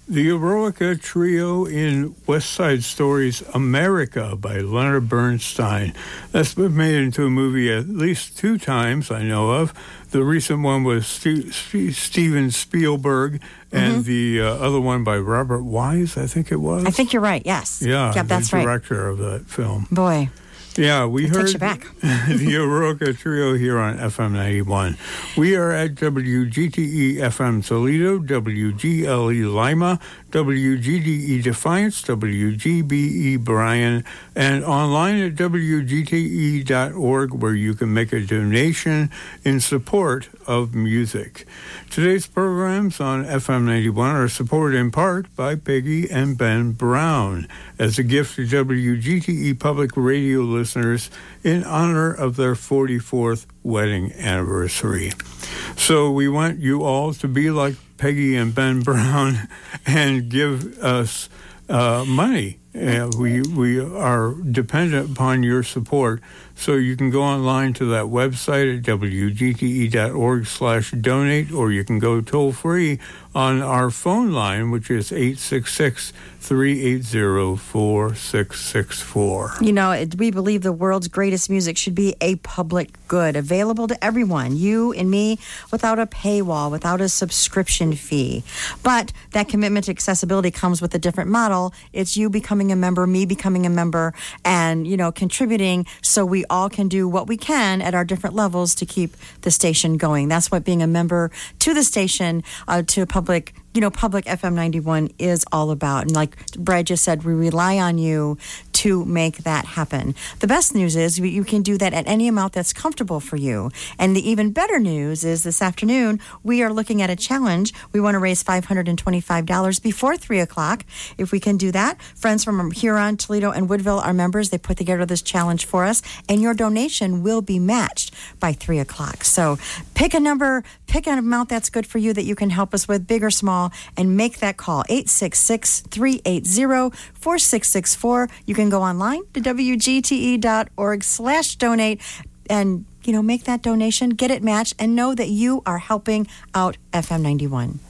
The Eroica Trio in West Side Story's America by Leonard Bernstein. That's been made into a movie at least 2 times, I know of. The recent one was Steven Spielberg, and the other one by Robert Wise, I think it was. I think you're right, yes. Yeah, yep, that's the director of that film. Boy. Yeah, we heard takes you back. the Eroica Trio here on FM 91. We are at WGTE FM Toledo, WGLE Lima, WGDE Defiance, WGBE Bryan, and online at WGTE.org, where you can make a donation in support of music. Today's programs on FM 91 are supported in part by Peggy and Ben Brown as a gift to WGTE Public Radio listeners in honor of their 44th wedding anniversary. So we want you all to be like Peggy and Ben Brown and give us money. We are dependent upon your support. So you can go online to that website at wgte.org/donate, or you can go toll free on our phone line, which is 866-380-4664. You know, we believe the world's greatest music should be a public good, available to everyone, you and me, without a paywall, without a subscription fee. But that commitment to accessibility comes with a different model. It's you becoming a member, me becoming a member, and, you know, contributing so we all can do what we can at our different levels to keep the station going. That's what being a member to the station, to public FM 91 is all about. And like Brad just said, we rely on you to make that happen. The best news is you can do that at any amount that's comfortable for you. And the even better news is this afternoon, we are looking at a challenge. We want to raise $525 before 3 o'clock. If we can do that, friends from Huron, Toledo, and Woodville are members. They put together this challenge for us, and your donation will be matched by 3 o'clock. So pick a number, pick an amount that's good for you that you can help us with, big or small, and make that call, 866-380-4664. You can go online to WGTE.org/donate and, make that donation, get it matched, and know that you are helping out FM 91.